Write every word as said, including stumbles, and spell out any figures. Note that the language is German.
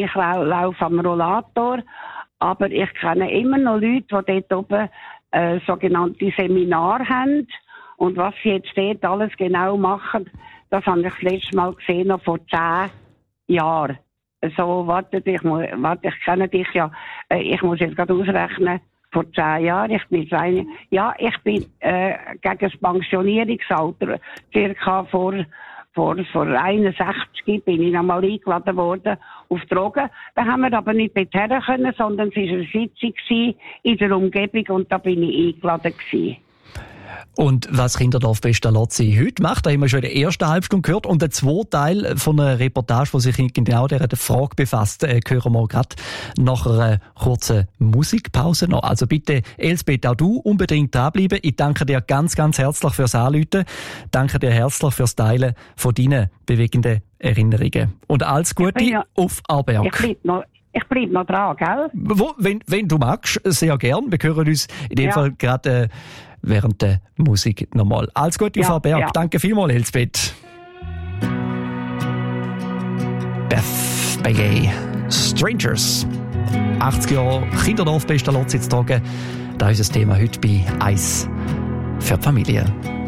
ich laufe am Rollator, aber ich kenne immer noch Leute, die dort oben äh, sogenannte Seminare haben. Und was sie jetzt dort alles genau machen, das habe ich das letzte Mal gesehen, noch vor zehn Jahren. So, warte, ich, muss, warte, ich kenne dich ja, äh, ich muss jetzt gerade ausrechnen, vor zehn Jahren, ich bin eine, ja, ich bin äh, gegen das Pensionierungsalter, circa vor, vor, vor einundsechzig bin ich nochmal eingeladen worden auf Drogen. Da haben wir aber nicht dorthin können, sondern es war eine Sitzung in der Umgebung und da bin ich eingeladen gewesen. Und was Kinderdorf-Pestalozzi heute macht, da haben wir schon in der ersten Halbstunde gehört. Und der zweite Teil von einer Reportage, die sich genau dieser Frage befasst, äh, hören wir gerade nach einer kurzen Musikpause noch. Also bitte, Elsbeth, auch du unbedingt dranbleiben. Ich danke dir ganz, ganz herzlich fürs Anrufen. Danke dir herzlich fürs Teilen von deinen bewegenden Erinnerungen. Und alles Gute ja, auf Aarberg. Ich bleib noch, ich bleib noch dran, gell? Wo, wenn, wenn du magst, sehr gern. Wir hören uns in dem ja. Fall gerade... Äh, während der Musik nochmal. Alles Gute auf Aarberg. Ja. Danke vielmals, Elsbeth. Beth Begay, Strangers. achtzig Jahre Kinderdorf Pestalozzi zu tragen. Das ist das Thema heute bei Eis für die Familie.